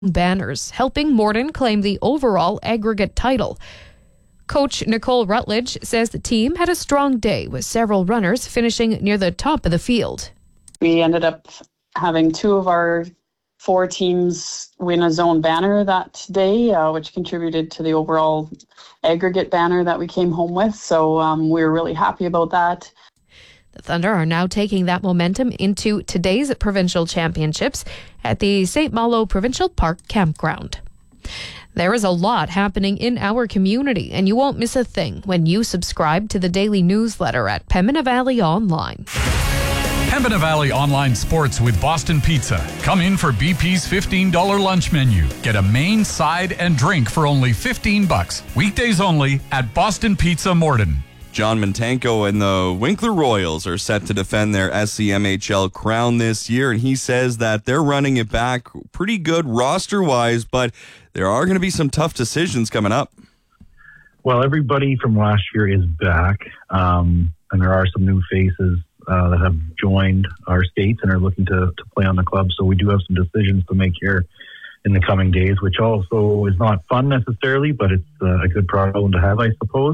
banners, helping Morden claim the overall aggregate title. Coach Nicole Rutledge says the team had a strong day with several runners finishing near the top of the field. We ended up having 2 of our 4 teams win a zone banner that day, which contributed to the overall aggregate banner that we came home with. So we were really happy about that. The Thunder are now taking that momentum into today's provincial championships at the St. Malo Provincial Park Campground. There is a lot happening in our community, and you won't miss a thing when you subscribe to the daily newsletter at Pembina Valley Online. Pembina Valley Online Sports with Boston Pizza. Come in for BP's $15 lunch menu. Get a main, side, and drink for only $15. Weekdays only at Boston Pizza Morden. John Mintanko and the Winkler Royals are set to defend their SCMHL crown this year, and he says that they're running it back pretty good roster-wise, but there are going to be some tough decisions coming up. Well, everybody from last year is back, and there are some new faces that have joined our states and are looking to play on the club, so we do have some decisions to make here in the coming days, which also is not fun necessarily, but it's a good problem to have, I suppose.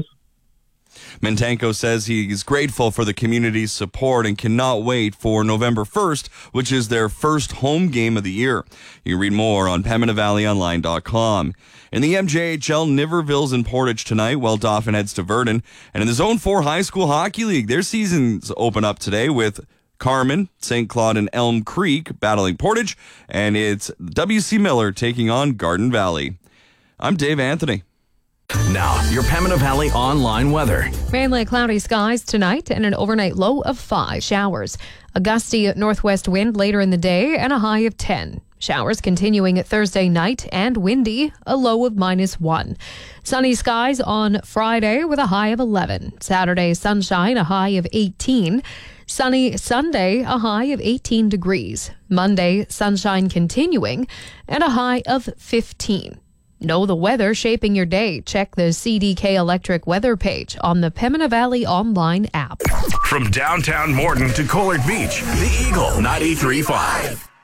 Mintanko says he is grateful for the community's support and cannot wait for November 1st, which is their first home game of the year. You can read more on PembinaValleyOnline.com. In the MJHL, Niverville's in Portage tonight, while Dauphin heads to Verdun. And in the Zone 4 High School Hockey League, their seasons open up today with Carmen, St. Claude, and Elm Creek battling Portage, and it's W.C. Miller taking on Garden Valley. I'm Dave Anthony. Now, your Pembina Valley online weather. Mainly cloudy skies tonight and an overnight low of 5 showers. A gusty northwest wind later in the day and a high of 10. Showers continuing at Thursday night and windy, a low of -1. Sunny skies on Friday with a high of 11. Saturday, sunshine, a high of 18. Sunny Sunday, a high of 18 degrees. Monday, sunshine continuing and a high of 15. Know the weather shaping your day. Check the CDK Electric weather page on the Pembina Valley Online app. From downtown Morden to Collard Beach, the Eagle 93.5.